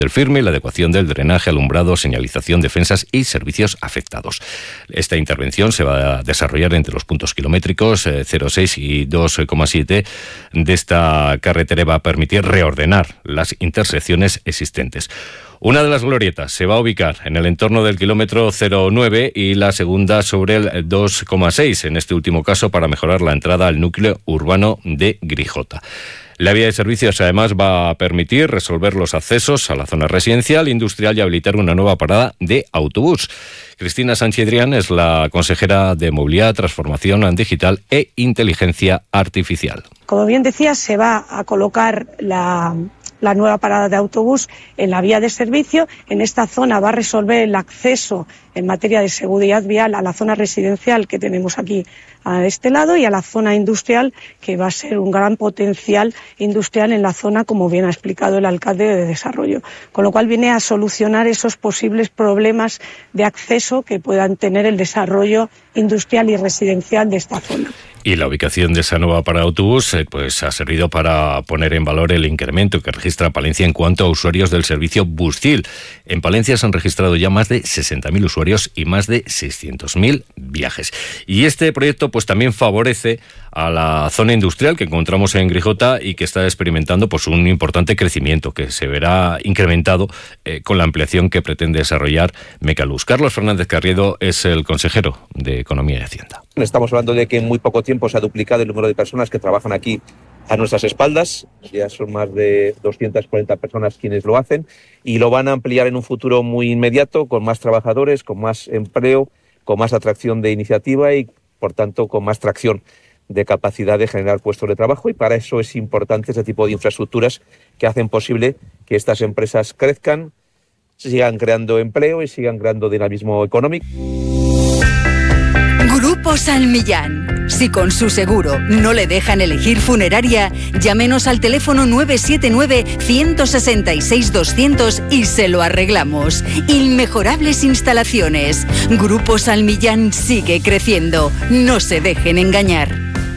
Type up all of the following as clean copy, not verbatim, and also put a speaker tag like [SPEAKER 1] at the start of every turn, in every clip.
[SPEAKER 1] del firme, la adecuación del drenaje, alumbrado, señalización, defensas y servicios afectados. Esta intervención se va a desarrollar entre los puntos kilométricos 0,6 y 2,7 de esta carretera y va a permitir reordenar las intersecciones existentes. Una de las glorietas se va a ubicar en el entorno del kilómetro 0,9 y la segunda sobre el 2,6, en este último caso para mejorar la entrada al núcleo urbano de Grijota. La vía de servicios además va a permitir resolver los accesos a la zona residencial, industrial y habilitar una nueva parada de autobús. Cristina Sánchez-Drián es la consejera de Movilidad, Transformación Digital e Inteligencia Artificial.
[SPEAKER 2] Como bien decía, se va a colocar la nueva parada de autobús en la vía de servicio. En esta zona va a resolver el acceso en materia de seguridad vial a la zona residencial que tenemos aquí a este lado y a la zona industrial, que va a ser un gran potencial industrial en la zona, como bien ha explicado el alcalde de Desarrollo. Con lo cual viene a solucionar esos posibles problemas de acceso que puedan tener el desarrollo industrial y residencial de esta zona.
[SPEAKER 1] Y la ubicación de esa nueva parada de autobús pues ha servido para poner en valor el incremento que registra Palencia en cuanto a usuarios del servicio Buscil. En Palencia se han registrado ya más de 60.000 usuarios y más de 600.000 viajes. Y este proyecto pues también favorece a la zona industrial que encontramos en Grijota y que está experimentando pues un importante crecimiento que se verá incrementado con la ampliación que pretende desarrollar Mecalus. Carlos Fernández Carriedo es el consejero de Economía y Hacienda.
[SPEAKER 3] Estamos hablando de que en muy poco tiempo se ha duplicado el número de personas que trabajan aquí a nuestras espaldas. Ya son más de 240 personas quienes lo hacen y lo van a ampliar en un futuro muy inmediato con más trabajadores, con más empleo, con más atracción de iniciativa y, por tanto, con más tracción de capacidad de generar puestos de trabajo, y para eso es importante este tipo de infraestructuras que hacen posible que estas empresas crezcan, sigan creando empleo y sigan creando dinamismo económico.
[SPEAKER 4] Grupo Salmillán. Si con su seguro no le dejan elegir funeraria, llámenos al teléfono 979-166-200 y se lo arreglamos. Inmejorables instalaciones. Grupo Salmillán sigue creciendo. No se dejen engañar.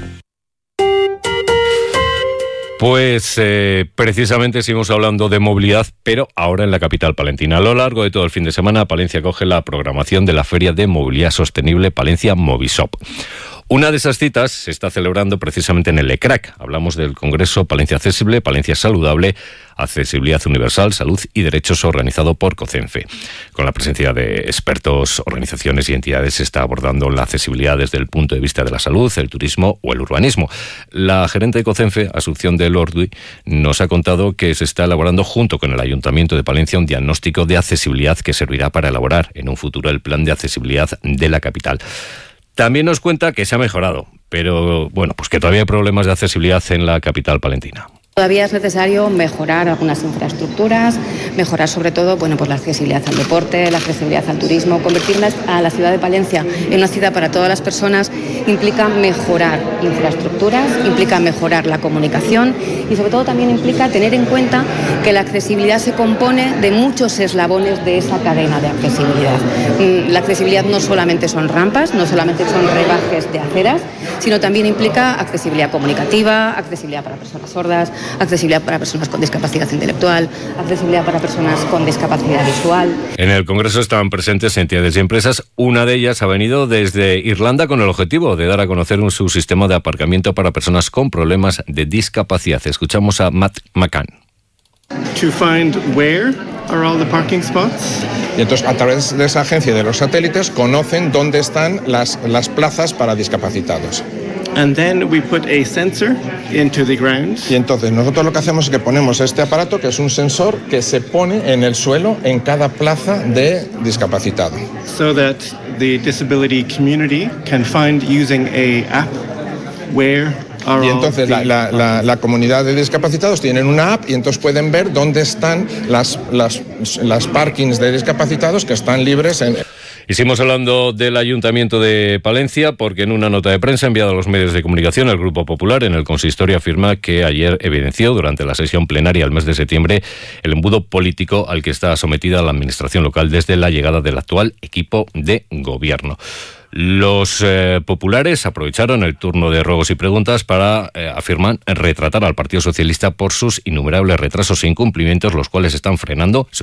[SPEAKER 1] Pues precisamente seguimos hablando de movilidad, pero ahora en la capital palentina. A lo largo de todo el fin de semana, Palencia acoge la programación de la Feria de Movilidad Sostenible Palencia Movisop. Una de esas citas se está celebrando precisamente en el ECRAC. Hablamos del Congreso Palencia Accesible, Palencia Saludable, Accesibilidad Universal, Salud y Derechos, organizado por COCENFE. Con la presencia de expertos, organizaciones y entidades se está abordando la accesibilidad desde el punto de vista de la salud, el turismo o el urbanismo. La gerente de COCENFE, Asunción de Lordui, nos ha contado que se está elaborando junto con el Ayuntamiento de Palencia un diagnóstico de accesibilidad que servirá para elaborar en un futuro el plan de accesibilidad de la capital. También nos cuenta que se ha mejorado, pero bueno, pues que todavía hay problemas de accesibilidad en la capital palentina.
[SPEAKER 5] Todavía es necesario mejorar algunas infraestructuras, mejorar sobre todo pues la accesibilidad al deporte, la accesibilidad al turismo. Convertir a la ciudad de Palencia en una ciudad para todas las personas implica mejorar infraestructuras, implica mejorar la comunicación y sobre todo también implica tener en cuenta que la accesibilidad se compone de muchos eslabones de esa cadena de accesibilidad. La accesibilidad no solamente son rampas, no solamente son rebajes de aceras, sino también implica accesibilidad comunicativa, accesibilidad para personas sordas, accesibilidad para personas con discapacidad intelectual, accesibilidad para personas con discapacidad visual.
[SPEAKER 1] En el Congreso estaban presentes entidades y empresas. Una de ellas ha venido desde Irlanda con el objetivo de dar a conocer su sistema de aparcamiento para personas con problemas de discapacidad. Escuchamos a Matt McCann.
[SPEAKER 6] To find where are all the parking spots.
[SPEAKER 7] Y entonces, a través de esa agencia de los satélites, conocen dónde están las plazas para discapacitados.
[SPEAKER 6] And then we put a sensor into the ground.
[SPEAKER 7] Y entonces nosotros lo que hacemos es que ponemos este aparato, que es un sensor que se pone en el suelo en cada plaza de discapacitado.
[SPEAKER 6] So that the disability community can find using a app where
[SPEAKER 7] y entonces la comunidad de discapacitados tienen una app y entonces pueden ver dónde están las parkings de discapacitados que están libres en...
[SPEAKER 1] Y seguimos hablando del Ayuntamiento de Palencia porque en una nota de prensa enviada a los medios de comunicación el Grupo Popular en el consistorio afirma que ayer evidenció durante la sesión plenaria del mes de septiembre el embudo político al que está sometida la administración local desde la llegada del actual equipo de gobierno. Los populares aprovecharon el turno de ruegos y preguntas para, afirman, retratar al Partido Socialista por sus innumerables retrasos e incumplimientos, los cuales están frenando,